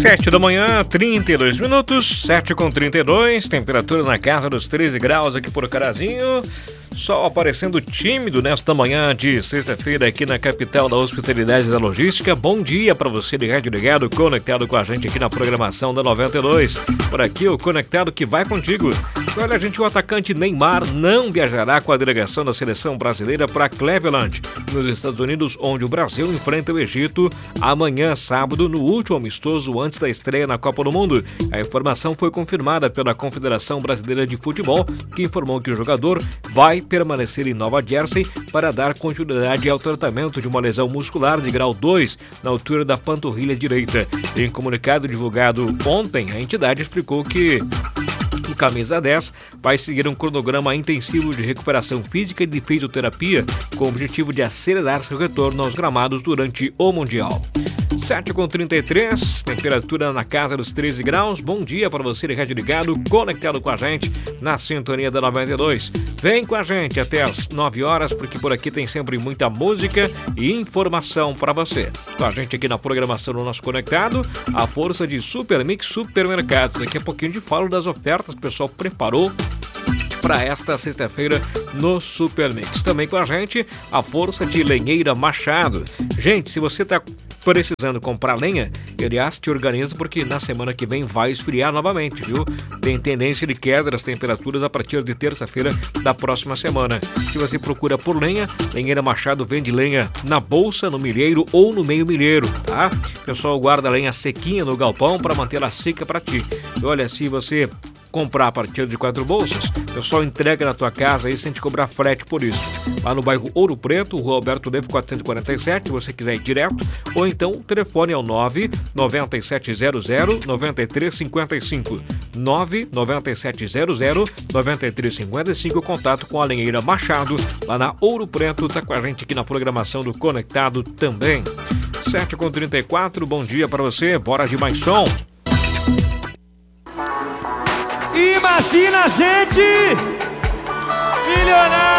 7 da manhã, 32 minutos, 7h32, temperatura na casa dos 13 graus aqui por Carazinho. Sol aparecendo tímido nesta manhã de sexta-feira aqui na capital da hospitalidade e da logística. Bom dia para você de rádio ligado, conectado com a gente aqui na programação da 92. Por aqui o conectado que vai contigo. Olha, gente, o atacante Neymar não viajará com a delegação da seleção brasileira para Cleveland, nos Estados Unidos, onde o Brasil enfrenta o Egito amanhã, sábado, no último amistoso antes da estreia na Copa do Mundo. A informação foi confirmada pela Confederação Brasileira de Futebol, que informou que o jogador vai permanecer em Nova Jersey para dar continuidade ao tratamento de uma lesão muscular de grau 2 na altura da panturrilha direita. Em comunicado divulgado ontem, a entidade explicou que o camisa 10 vai seguir um cronograma intensivo de recuperação física e de fisioterapia com o objetivo de acelerar seu retorno aos gramados durante o Mundial. 7h33, temperatura na casa dos 13 graus. Bom dia para você de rádio ligado, conectado com a gente na sintonia da 92. Vem com a gente até as 9 horas, porque por aqui tem sempre muita música e informação para você. Com a gente aqui na programação do nosso Conectado, a força de Super Mix Supermercados. Daqui a pouquinho eu falo das ofertas que o pessoal preparou para esta sexta-feira no Super Mix. Também com a gente, a força de Lenheira Machado. Gente, se você está precisando comprar lenha, aliás, te organiza porque na semana que vem vai esfriar novamente, viu? Tem tendência de queda das temperaturas a partir de terça-feira da próxima semana. Se você procura por lenha, Lenheira Machado vende lenha na bolsa, no milheiro ou no meio milheiro, tá? O pessoal guarda a lenha sequinha no galpão para mantê-la seca para ti. E olha, se você comprar a partir de 4 bolsas, o pessoal entrega na tua casa aí sem te cobrar frete por isso. Lá no bairro Ouro Preto, Rua Alberto Neves 447, se você quiser ir direto, ou então o telefone é o 99700-9355. 99700-9355, contato com a Lenheira Machado, lá na Ouro Preto, tá com a gente aqui na programação do Conectado também. 7h34, bom dia para você, bora de mais som. Imagina a gente milionário!